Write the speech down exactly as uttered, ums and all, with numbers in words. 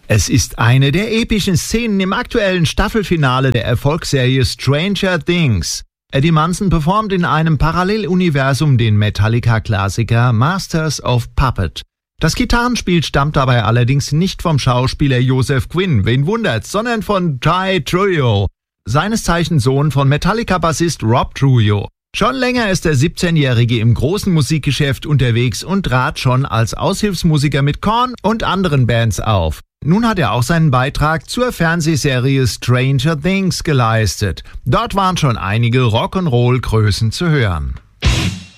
Es ist eine der epischen Szenen im aktuellen Staffelfinale der Erfolgsserie Stranger Things. Eddie Munson performt in einem Paralleluniversum den Metallica-Klassiker Masters of Puppet. Das Gitarrenspiel stammt dabei allerdings nicht vom Schauspieler Joseph Quinn, wen wundert's, sondern von Ty Trujillo, seines Zeichens Sohn von Metallica-Bassist Rob Trujillo. Schon länger ist der siebzehnjährige im großen Musikgeschäft unterwegs und trat schon als Aushilfsmusiker mit Korn und anderen Bands auf. Nun hat er auch seinen Beitrag zur Fernsehserie Stranger Things geleistet. Dort waren schon einige Rock'n'Roll-Größen zu hören.